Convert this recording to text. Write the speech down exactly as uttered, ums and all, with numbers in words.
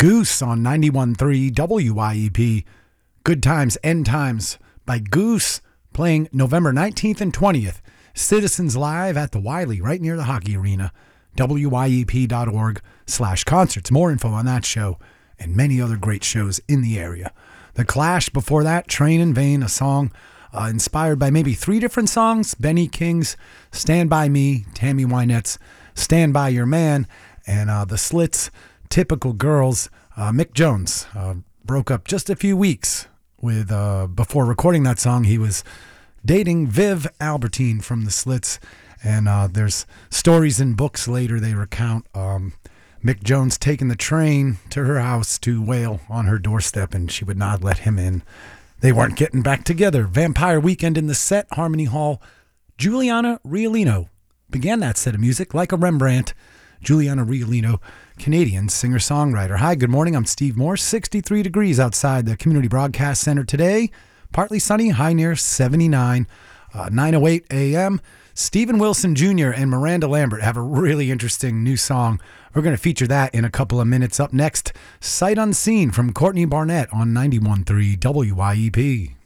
Goose on ninety-one point three W Y E P. Good Times, End Times by Goose, playing November nineteenth and twentieth. Citizens Live at the Wiley, right near the hockey arena. W Y E P dot org slash concerts. More info on that show and many other great shows in the area. The Clash before that, Train in Vain, a song uh, inspired by maybe three different songs. Benny King's Stand By Me, Tammy Wynette's Stand By Your Man, and uh, the Slits' Typical Girls. uh, Mick Jones uh, broke up just a few weeks with uh, before recording that song. He was dating Viv Albertine from the Slits, and uh, there's stories in books later they recount um, Mick Jones taking the train to her house to wail on her doorstep, and she would not let him in. They weren't getting back together. Vampire Weekend in the set, Harmony Hall. Juliana Riolino began that set of music like a Rembrandt. Juliana Riolino, Canadian singer-songwriter. Hi, good morning. I'm Steve Morse. sixty-three degrees outside the Community Broadcast Center today. Partly sunny, high near seventy-nine. Uh, nine oh eight a.m. Steven Wilson Junior and Miranda Lambert have a really interesting new song. We're going to feature that in a couple of minutes. Up next, Sight Unseen from Courtney Barnett on ninety-one point three W Y E P.